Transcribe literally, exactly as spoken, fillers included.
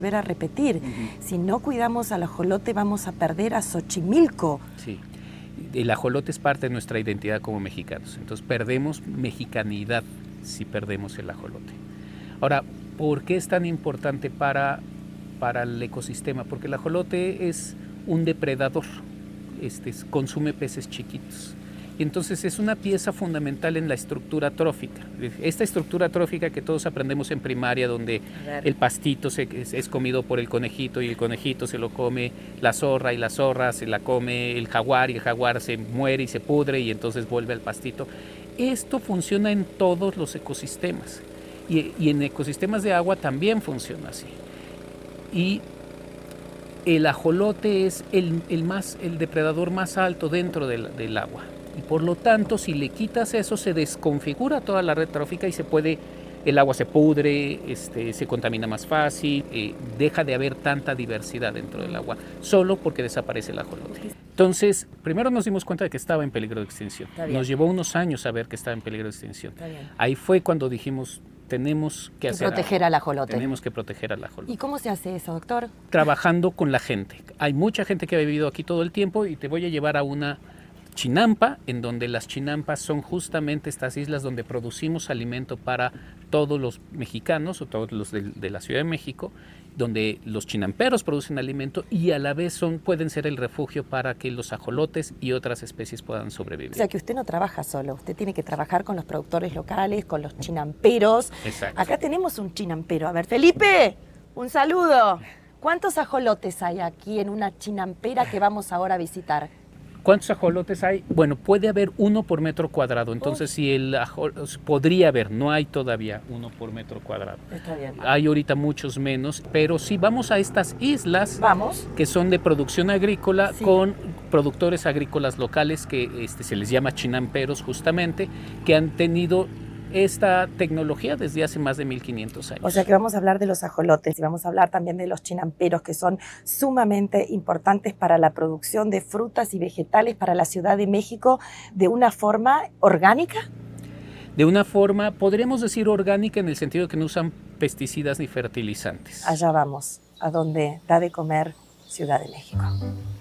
volver a repetir. Uh-huh. Si no cuidamos al ajolote, vamos a perder a Xochimilco. Sí, el ajolote es parte de nuestra identidad como mexicanos, entonces perdemos mexicanidad si perdemos el ajolote. Ahora, ¿por qué es tan importante para, para el ecosistema? Porque el ajolote es un depredador, este, consume peces chiquitos. Y entonces es una pieza fundamental en la estructura trófica. Esta estructura trófica que todos aprendemos en primaria, donde el pastito se, es, es comido por el conejito y el conejito se lo come la zorra y la zorra se la come el jaguar y el jaguar se muere y se pudre y entonces vuelve al pastito. Esto funciona en todos los ecosistemas y, y en ecosistemas de agua también funciona así. Y el ajolote es el, el, más, el depredador más alto dentro del, del agua. Y por lo tanto, si le quitas eso, se desconfigura toda la red trófica y se puede, el agua se pudre, este, se contamina más fácil, eh, deja de haber tanta diversidad dentro del agua, solo porque desaparece el ajolote. Entonces, primero nos dimos cuenta de que estaba en peligro de extinción. Nos llevó unos años saber que estaba en peligro de extinción. Ahí fue cuando dijimos, tenemos que, que hacer proteger algo. al ajolote. Tenemos que proteger al ajolote. ¿Y cómo se hace eso, doctor? Trabajando con la gente. Hay mucha gente que ha vivido aquí todo el tiempo y te voy a llevar a una chinampa, en donde las chinampas son justamente estas islas donde producimos alimento para todos los mexicanos o todos los de, de la Ciudad de México, donde los chinamperos producen alimento y a la vez son, pueden ser el refugio para que los ajolotes y otras especies puedan sobrevivir. O sea que usted no trabaja solo, usted tiene que trabajar con los productores locales, con los chinamperos. Exacto. Acá tenemos un chinampero. A ver, Felipe, un saludo. ¿Cuántos ajolotes hay aquí en una chinampera que vamos ahora a visitar? ¿Cuántos ajolotes hay? Bueno, puede haber uno por metro cuadrado. Entonces, Uy. si el ajolote, podría haber, no hay todavía uno por metro cuadrado. Está bien. Hay ahorita muchos menos, pero sí vamos a estas islas vamos. que son de producción agrícola sí. con productores agrícolas locales que este, se les llama chinamperos justamente, que han tenido esta tecnología desde hace más de mil quinientos años. O sea que vamos a hablar de los ajolotes y vamos a hablar también de los chinamperos, que son sumamente importantes para la producción de frutas y vegetales para la Ciudad de México de una forma orgánica. De una forma, podríamos decir orgánica en el sentido de que no usan pesticidas ni fertilizantes. Allá vamos, a donde da de comer Ciudad de México.